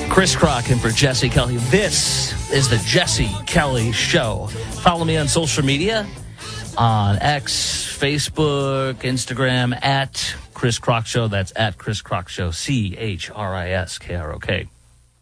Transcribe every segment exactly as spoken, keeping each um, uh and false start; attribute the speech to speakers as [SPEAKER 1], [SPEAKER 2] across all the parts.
[SPEAKER 1] Chris Crock in for Jesse Kelly. This is the Jesse Kelly Show. Follow me on social media, on X, Facebook, Instagram, at Chris Crock Show. That's at Chris Crock Show, C H R I S K R O K.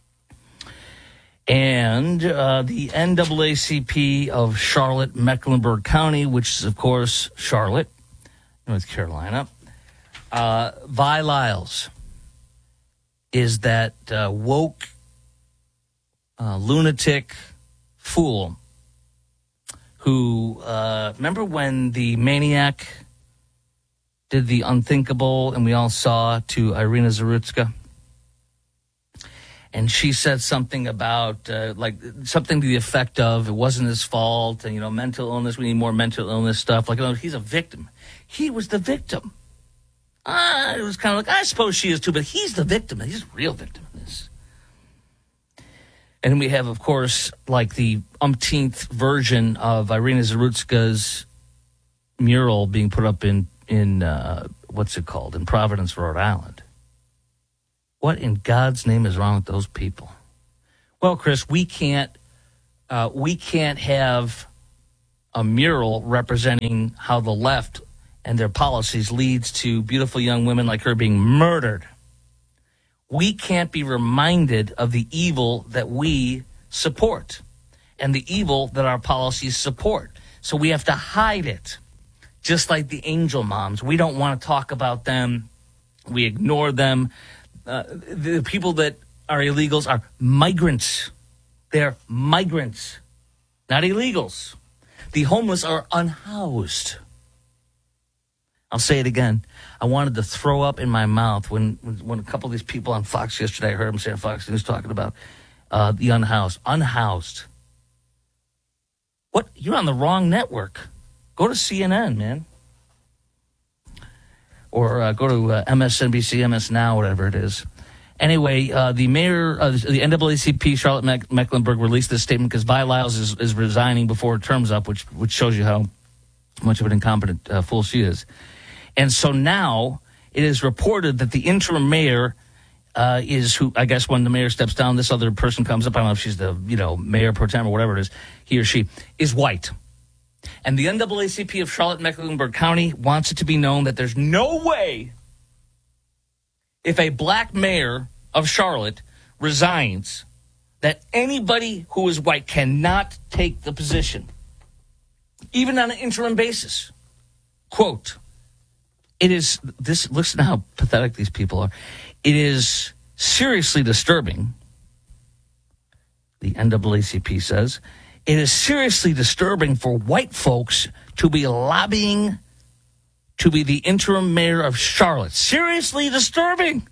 [SPEAKER 1] And uh, the N double A C P of Charlotte, Mecklenburg County, which is, of course, Charlotte, North Carolina. Uh, Vi Lyles is that uh, woke, uh, lunatic fool who, uh, remember when the maniac did the unthinkable and we all saw to Irina Zarutska? And she said something about, uh, like, something to the effect of, it wasn't his fault, and, you know, mental illness, we need more mental illness stuff. Like, you know, he's a victim. He was the victim. Uh, it was kind of like, I suppose she is too, but he's the victim. He's the real victim in this. And we have, of course, like the umpteenth version of Irina Zarutska's mural being put up in, in uh, what's it called, in Providence, Rhode Island. What in God's name is wrong with those people? Well, Chris, we can't, uh, we can't have a mural representing how the left and their policies leads to beautiful young women like her being murdered. We can't be reminded of the evil that we support and the evil that our policies support. So we have to hide it, just like the angel moms. We don't want to talk about them. We ignore them. Uh, the people that are illegals are migrants. They're migrants, not illegals. The homeless are unhoused. I'll say it again. I wanted to throw up in my mouth when when a couple of these people on Fox yesterday, I heard them say on Fox News talking about uh, the unhoused. Unhoused. What? You're on the wrong network. Go to C N N, man. Or uh, go to uh, M S N B C, M S Now, whatever it is. Anyway, uh, the mayor of the N double A C P, Charlotte Meck- Mecklenburg, released this statement because Vi Lyles is, is resigning before her term's up, which which shows you how much of an incompetent uh, fool she is. And so now it is reported that the interim mayor uh, is who, I guess when the mayor steps down, this other person comes up. I don't know if she's the, you know, mayor pro tem or whatever it is, he or she, is white. And the N double A C P of Charlotte Mecklenburg County wants it to be known that there's no way if a black mayor of Charlotte resigns that anybody who is white cannot take the position, even on an interim basis. Quote, it is, this, listen to how pathetic these people are. It is seriously disturbing, the N double A C P says, it is seriously disturbing for white folks to be lobbying to be the interim mayor of Charlotte. Seriously disturbing.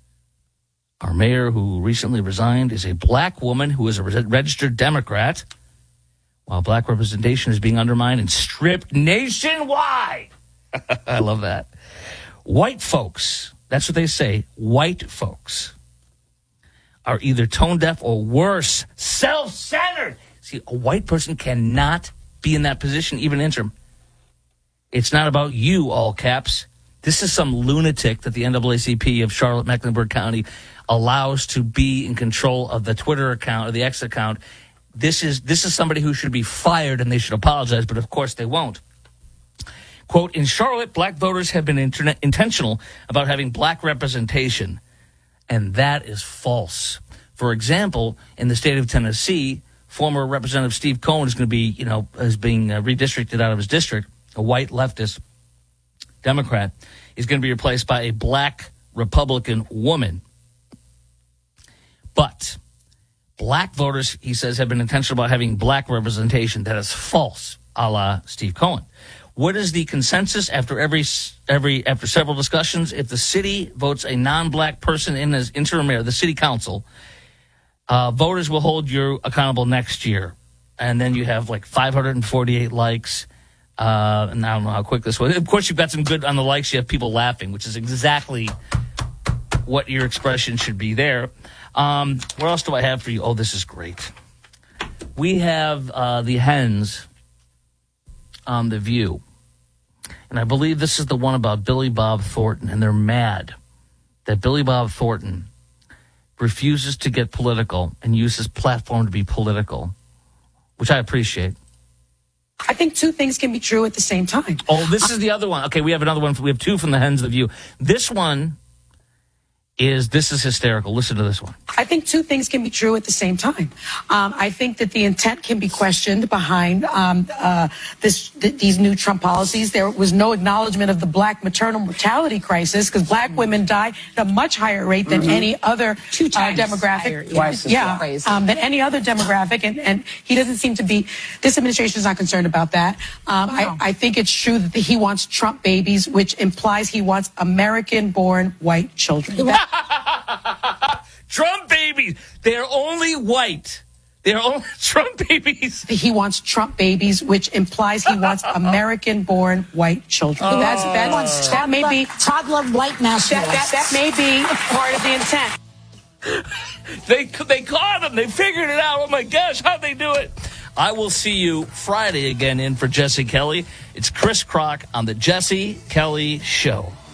[SPEAKER 1] Our mayor, who recently resigned, is a black woman who is a registered Democrat, while black representation is being undermined and stripped nationwide. I love that. White folks, that's what they say, white folks are either tone deaf or worse, self-centered. See, a white person cannot be in that position, even interim. It's not about you, all caps. This is some lunatic that the N double A C P of Charlotte Mecklenburg County allows to be in control of the Twitter account or the X account. This is this is somebody who should be fired, and they should apologize, but of course they won't. Quote, in Charlotte, black voters have been internet intentional about having black representation, and that is false. For example, in the state of Tennessee, former Representative Steve Cohen is going to be, you know, is being uh, redistricted out of his district. A white leftist Democrat is going to be replaced by a black Republican woman. But black voters, he says, have been intentional about having black representation. That is false, a la Steve Cohen. What is the consensus after every every after several discussions? If the city votes a non-black person in as interim mayor, the city council, uh, voters will hold you accountable next year. And then you have like five hundred forty-eight likes. Uh, and I don't know how quick this was. Of course, you've got some good on the likes. You have people laughing, which is exactly what your expression should be there. Um, what else do I have for you? Oh, this is great. We have uh, the hens on The View. And I believe this is the one about Billy Bob Thornton. And they're mad that Billy Bob Thornton refuses to get political and use his platform to be political, which I appreciate.
[SPEAKER 2] I think two things can be true at the same time.
[SPEAKER 1] Oh, this is the other one. Okay, we have another one. We have two from the Hens of the View. This one is, this is hysterical. Listen to this one.
[SPEAKER 2] I think two things can be true at the same time. Um, I think that the intent can be questioned behind um, uh, this, th- these new Trump policies. There was no acknowledgement of the black maternal mortality crisis because black women die at a much higher rate than mm-hmm. any other
[SPEAKER 3] Two
[SPEAKER 2] uh,
[SPEAKER 3] times
[SPEAKER 2] demographic.
[SPEAKER 3] higher, yeah,
[SPEAKER 2] yeah, um, than any other demographic. And, and he doesn't seem to be, this administration is not concerned about that. Um, wow. I, I think it's true that he wants Trump babies, which implies he wants American-born white children.
[SPEAKER 1] Trump babies. They're only white. They're only Trump babies.
[SPEAKER 2] He wants Trump babies, which implies he wants American-born white children.
[SPEAKER 3] Oh.
[SPEAKER 2] That's, that's, that may be
[SPEAKER 3] toddler white nationalists.
[SPEAKER 2] That, that, that may be part of the intent.
[SPEAKER 1] They they caught him. They figured it out. Oh my gosh, how'd they do it? I will see you Friday again in for Jesse Kelly. It's Chris Crock on the Jesse Kelly Show.